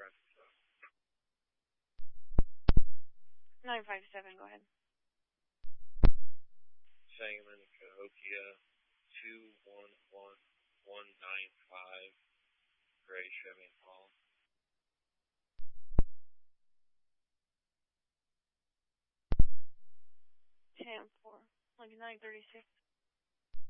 957, go ahead. Sangamon, Cahokia, 211195, Gray Chevy Impala. 10-4, like 936.